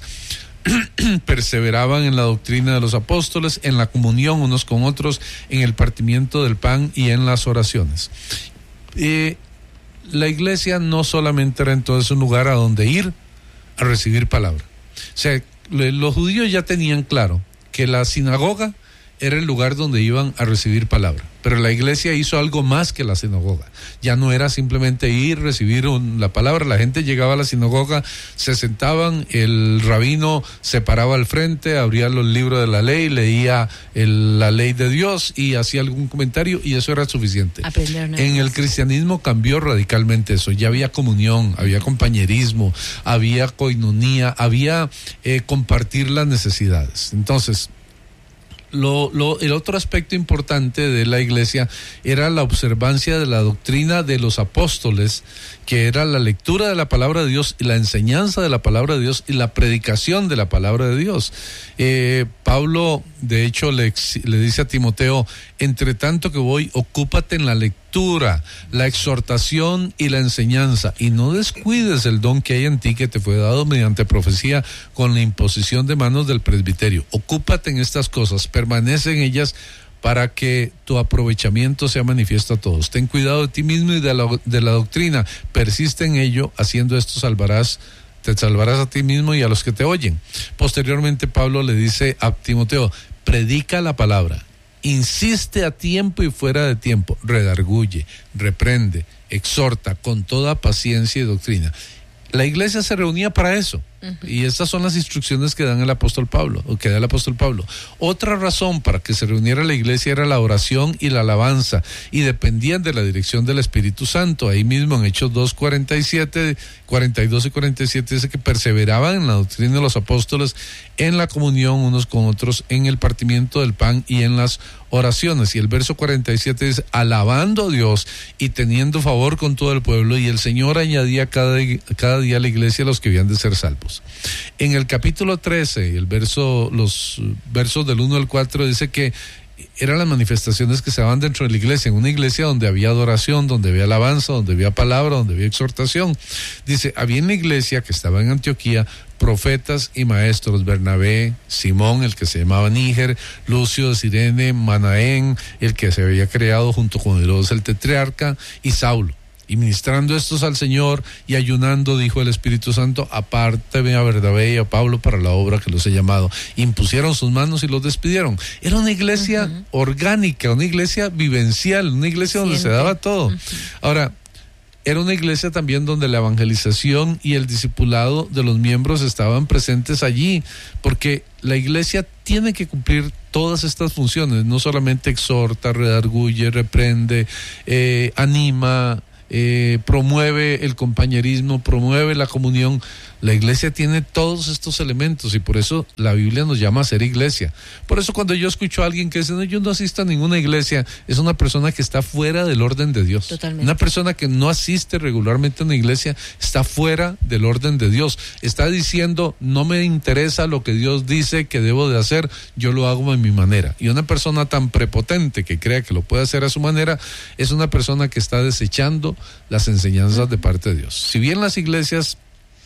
Perseveraban en la doctrina de los apóstoles, en la comunión unos con otros, en el partimiento del pan y en las oraciones. La iglesia no solamente era entonces un lugar a donde ir a recibir palabra. O sea, los judíos ya tenían claro que la sinagoga era el lugar donde iban a recibir palabra, pero la iglesia hizo algo más que la sinagoga. Ya no era simplemente ir, recibir la palabra. La gente llegaba a la sinagoga, se sentaban, el rabino se paraba al frente, abría los libros de la ley, leía la ley de Dios y hacía algún comentario, y eso era suficiente. En el cristianismo cambió radicalmente eso. Ya había comunión, había compañerismo, había coinonía, había compartir las necesidades. Entonces, el otro aspecto importante de la iglesia era la observancia de la doctrina de los apóstoles, que era la lectura de la palabra de Dios y la enseñanza de la palabra de Dios y la predicación de la palabra de Dios. Pablo, de hecho, le dice a Timoteo, entre tanto que voy, ocúpate en la lectura, la exhortación y la enseñanza, y no descuides el don que hay en ti, que te fue dado mediante profecía con la imposición de manos del presbiterio. Ocúpate en estas cosas, permanece en ellas, para que tu aprovechamiento sea manifiesto a todos. Ten cuidado de ti mismo y de la doctrina, persiste en ello, haciendo esto te salvarás a ti mismo y a los que te oyen. Posteriormente Pablo le dice a Timoteo, predica la palabra, insiste a tiempo y fuera de tiempo, redarguye, reprende, exhorta con toda paciencia y doctrina. La iglesia se reunía para eso. Y estas son las instrucciones que da el apóstol Pablo. Otra razón para que se reuniera la iglesia era la oración y la alabanza, y dependían de la dirección del Espíritu Santo. Ahí mismo en Hechos 2:47, 42 y 47 dice que perseveraban en la doctrina de los apóstoles, en la comunión unos con otros, en el partimiento del pan y en las oraciones. Y el verso 47 dice, alabando a Dios y teniendo favor con todo el pueblo, y el Señor añadía cada día a la iglesia a los que habían de ser salvos. En el capítulo 13, los versos del 1 al 4 dice que eran las manifestaciones que se daban dentro de la iglesia, en una iglesia donde había adoración, donde había alabanza, donde había palabra, donde había exhortación. Dice, había en la iglesia que estaba en Antioquía profetas y maestros, Bernabé, Simón, el que se llamaba Níger, Lucio de Cirene, Manaén, el que se había creado junto con Herodes el tetrarca, y Saulo. Y ministrando estos al Señor y ayunando, dijo el Espíritu Santo, apárteme a Bernabé y a Pablo para la obra que los he llamado. Impusieron sus manos y los despidieron. Era una iglesia orgánica, una iglesia vivencial, una iglesia donde se daba todo. Ahora, era una iglesia también donde la evangelización y el discipulado de los miembros estaban presentes allí, porque la iglesia tiene que cumplir todas estas funciones, no solamente exhorta, redarguye, reprende, anima, promueve el compañerismo, promueve la comunión. La iglesia tiene todos estos elementos y por eso la Biblia nos llama a ser iglesia. Por eso cuando yo escucho a alguien que dice, no, yo no asisto a ninguna iglesia, es una persona que está fuera del orden de Dios. Totalmente. Una persona que no asiste regularmente a una iglesia está fuera del orden de Dios. Está diciendo, no me interesa lo que Dios dice que debo de hacer, yo lo hago a mi manera. Y una persona tan prepotente que crea que lo puede hacer a su manera, es una persona que está desechando las enseñanzas de parte de Dios. Si bien las iglesias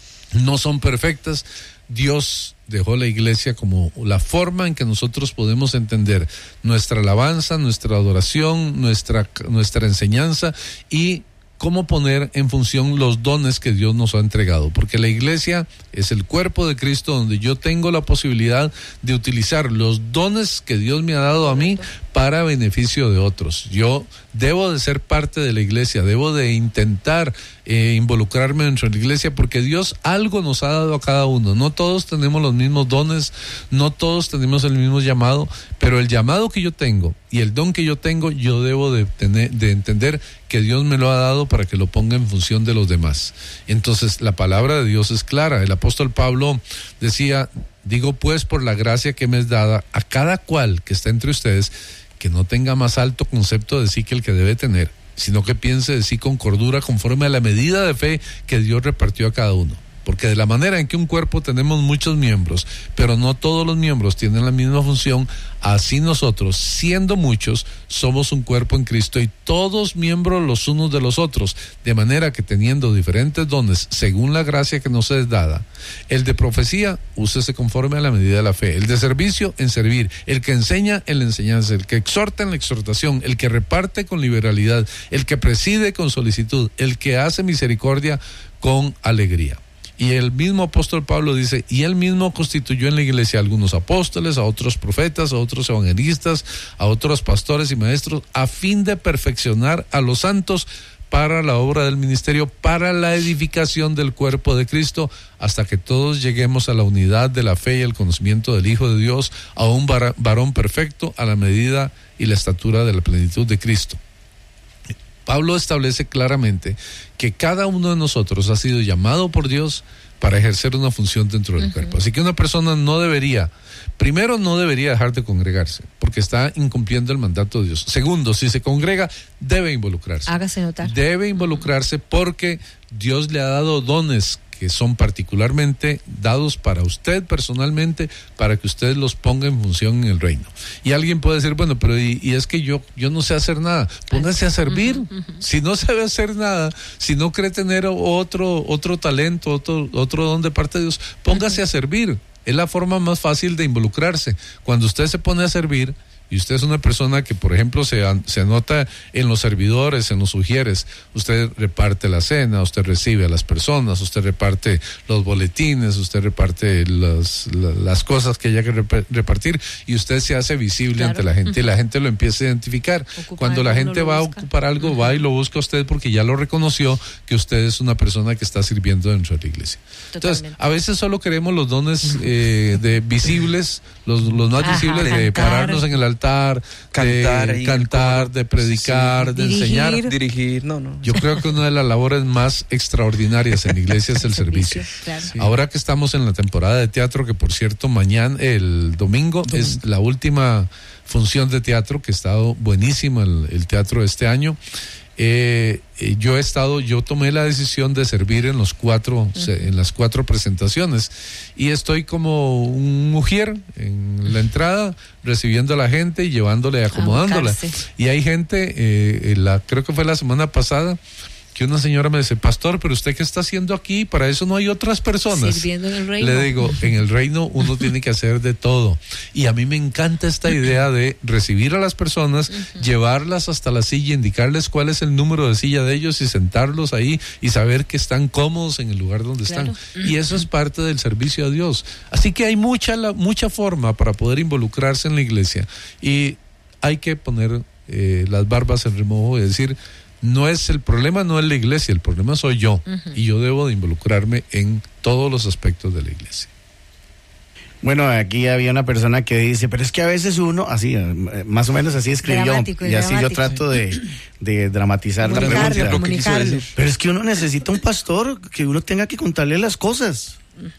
no son perfectas, Dios dejó la iglesia como la forma en que nosotros podemos entender nuestra alabanza, nuestra adoración, nuestra enseñanza y cómo poner en función los dones que Dios nos ha entregado, porque la iglesia es el cuerpo de Cristo donde yo tengo la posibilidad de utilizar los dones que Dios me ha dado a mí para beneficio de otros. Yo debo de ser parte de la iglesia, debo de intentar involucrarme dentro de la iglesia, porque Dios algo nos ha dado a cada uno. No todos tenemos los mismos dones, no todos tenemos el mismo llamado, pero el llamado que yo tengo y el don que yo tengo, yo debo de entender que Dios me lo ha dado para que lo ponga en función de los demás. Entonces la palabra de Dios es clara. El apóstol Pablo decía, digo pues por la gracia que me es dada a cada cual que está entre ustedes, que no tenga más alto concepto de sí que el que debe tener, sino que piense de sí con cordura conforme a la medida de fe que Dios repartió a cada uno. Porque de la manera en que un cuerpo tenemos muchos miembros, pero no todos los miembros tienen la misma función, así nosotros, siendo muchos, somos un cuerpo en Cristo y todos miembros los unos de los otros, de manera que teniendo diferentes dones, según la gracia que nos es dada, el de profecía, úsese conforme a la medida de la fe, el de servicio, en servir, el que enseña, en la enseñanza, el que exhorta, en la exhortación, el que reparte con liberalidad, el que preside con solicitud, el que hace misericordia con alegría. Y el mismo apóstol Pablo dice, y él mismo constituyó en la iglesia a algunos apóstoles, a otros profetas, a otros evangelistas, a otros pastores y maestros, a fin de perfeccionar a los santos para la obra del ministerio, para la edificación del cuerpo de Cristo, hasta que todos lleguemos a la unidad de la fe y el conocimiento del Hijo de Dios, a un varón perfecto, a la medida y la estatura de la plenitud de Cristo. Pablo establece claramente que cada uno de nosotros ha sido llamado por Dios para ejercer una función dentro del cuerpo. Así que una persona no debería dejar de congregarse, porque está incumpliendo el mandato de Dios. Segundo, si se congrega, debe involucrarse. Hágase notar. Debe involucrarse porque Dios le ha dado dones que son particularmente dados para usted personalmente, para que usted los ponga en función en el reino. Y alguien puede decir, bueno, pero y es que yo no sé hacer nada. Póngase a servir. Si no sabe hacer nada, si no cree tener otro talento, otro don de parte de Dios, póngase a servir. Es la forma más fácil de involucrarse. Cuando usted se pone a servir, y usted es una persona que, por ejemplo, se anota en los servidores, en los ujieres, usted reparte la cena, usted recibe a las personas, usted reparte los boletines, usted reparte las cosas que haya que repartir, y usted se hace visible ante la gente, y la gente lo empieza a identificar. Cuando la gente va a ocupar algo, va y lo busca a usted porque ya lo reconoció que usted es una persona que está sirviendo dentro de la iglesia. Entonces, a veces solo queremos los dones de visibles, los más visibles, de pararnos en el altar, cantar, de predicar, de enseñar, dirigir. Yo creo que una de las labores más extraordinarias en la iglesia es el servicio. Claro. Sí. Ahora que estamos en la temporada de teatro, que por cierto el domingo es la última función de teatro, que ha estado buenísima el teatro este año. Yo tomé la decisión de servir en las 4 presentaciones, y estoy como un mujer en en la entrada, recibiendo a la gente y llevándole, acomodándola. Y hay gente, creo que fue la semana pasada, que una señora me dice, pastor, pero usted qué está haciendo aquí, para eso no hay otras personas. Sirviendo en el reino. Le digo, en el reino uno tiene que hacer de todo, y a mí me encanta esta idea de recibir a las personas, llevarlas hasta la silla, indicarles cuál es el número de silla de ellos y sentarlos ahí y saber que están cómodos en el lugar donde están, y eso es parte del servicio a Dios. Así que hay mucha forma para poder involucrarse en la iglesia, y hay que poner las barbas en remojo y decir, el problema no es la iglesia, el problema soy yo, y yo debo de involucrarme en todos los aspectos de la iglesia. Bueno, aquí había una persona que dice, pero es que a veces uno, así, más o menos así escribió, y así yo trato de dramatizar la pregunta. Pero es que uno necesita un pastor, que uno tenga que contarle las cosas.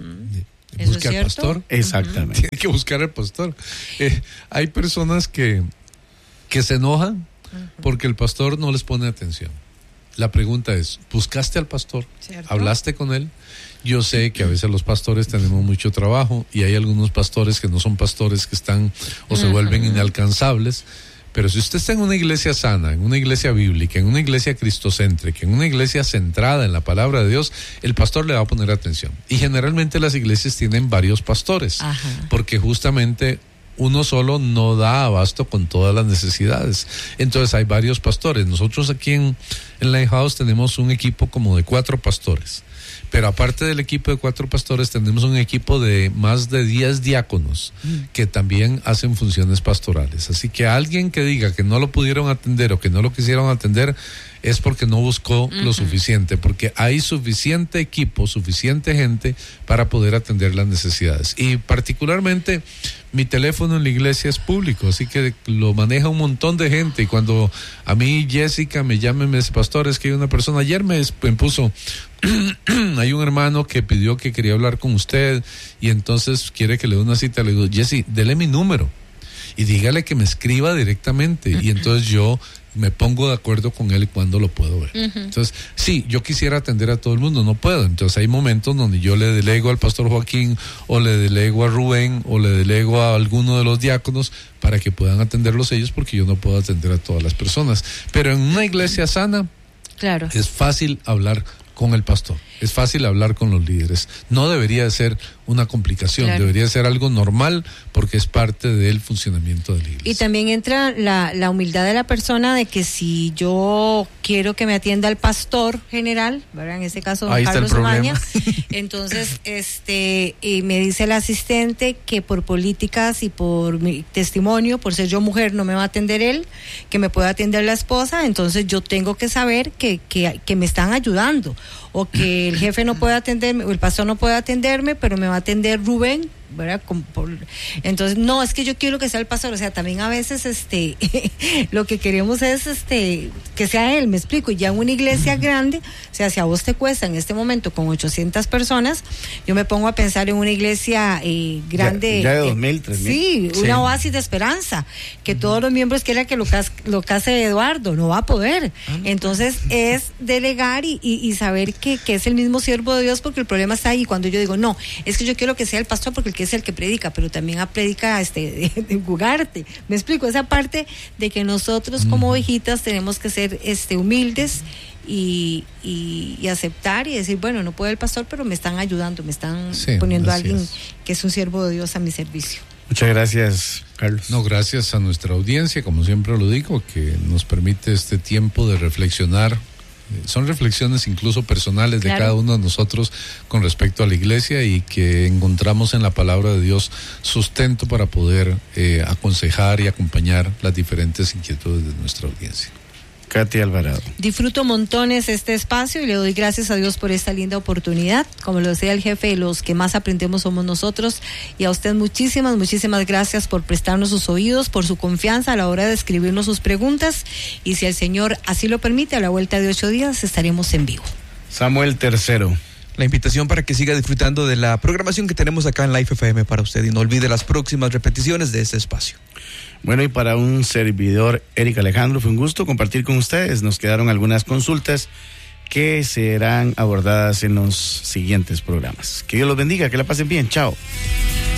Busca al pastor. Exactamente. Tiene que buscar al pastor. Hay personas que se enojan porque el pastor no les pone atención. La pregunta es, ¿buscaste al pastor? ¿Cierto? ¿Hablaste con él? Yo sé que a veces los pastores tenemos mucho trabajo, y hay algunos pastores que no son pastores, que están o se vuelven inalcanzables, pero si usted está en una iglesia sana, en una iglesia bíblica, en una iglesia cristocéntrica, en una iglesia centrada en la palabra de Dios, el pastor le va a poner atención. Y generalmente las iglesias tienen varios pastores, porque justamente uno solo no da abasto con todas las necesidades. Entonces hay varios pastores. Nosotros aquí en Lighthouse tenemos un equipo como de 4 pastores. Pero aparte del equipo de 4 pastores, tenemos un equipo de más de 10 diáconos que también hacen funciones pastorales. Así que alguien que diga que no lo pudieron atender o que no lo quisieron atender es porque no buscó lo suficiente, porque hay suficiente equipo, suficiente gente para poder atender las necesidades. Y particularmente mi teléfono en la iglesia es público, así que lo maneja un montón de gente, y cuando a mí Jessica me llama y me dice, pastor, es que hay una persona, ayer me puso, hay un hermano que pidió que quería hablar con usted y entonces quiere que le dé una cita. Le digo, Jessy, dele mi número y dígale que me escriba directamente, y entonces yo me pongo de acuerdo con él cuando lo puedo ver. Entonces, sí, yo quisiera atender a todo el mundo, no puedo. Entonces hay momentos donde yo le delego al pastor Joaquín, o le delego a Rubén, o le delego a alguno de los diáconos para que puedan atenderlos ellos, porque yo no puedo atender a todas las personas. Pero en una iglesia sana, es fácil hablar con el pastor, es fácil hablar con los líderes. No debería ser una complicación, debería ser algo normal, porque es parte del funcionamiento de la iglesia. Y también entra la humildad de la persona, de que si yo quiero que me atienda el pastor general, ¿verdad? En este caso don Carlos Omaña, entonces me dice el asistente que por políticas y por mi testimonio, por ser yo mujer, no me va a atender él, que me puede atender la esposa. Entonces yo tengo que saber que me están ayudando, o que el jefe no puede atenderme, o el pastor no puede atenderme, pero me va a atender Rubén, ¿verdad? Entonces, no, es que yo quiero que sea el pastor. O sea, también a veces lo que queremos es que sea él, me explico. Y ya en una iglesia grande, o sea, si a vos te cuesta en este momento con 800 personas, yo me pongo a pensar en una iglesia grande, ya de 2,000, 3,000. Sí, una oasis de esperanza, que todos los miembros quieran que lo case Eduardo, no va a poder. Entonces es delegar y saber que es el mismo siervo de Dios, porque el problema está ahí. Cuando yo digo, no, es que yo quiero que sea el pastor, porque el que es el que predica, pero también predica de jugarte. Me explico, esa parte de que nosotros como ovejitas tenemos que ser humildes y aceptar y decir, bueno, no puede el pastor, pero me están ayudando, me están poniendo a alguien que es un siervo de Dios a mi servicio. Muchas gracias, Carlos. No, gracias a nuestra audiencia, como siempre lo digo, que nos permite este tiempo de reflexionar. Son reflexiones incluso personales de cada uno de nosotros con respecto a la iglesia, y que encontramos en la palabra de Dios sustento para poder aconsejar y acompañar las diferentes inquietudes de nuestra audiencia. Katy Alvarado. Disfruto montones este espacio y le doy gracias a Dios por esta linda oportunidad. Como lo decía el jefe, los que más aprendemos somos nosotros, y a usted muchísimas gracias por prestarnos sus oídos, por su confianza a la hora de escribirnos sus preguntas, y si el Señor así lo permite, a la vuelta de 8 días estaremos en vivo. Samuel III. La invitación para que siga disfrutando de la programación que tenemos acá en Life FM para usted, y no olvide las próximas repeticiones de este espacio. Bueno, y para un servidor, Eric Alejandro, fue un gusto compartir con ustedes. Nos quedaron algunas consultas que serán abordadas en los siguientes programas. Que Dios los bendiga, que la pasen bien. Chao.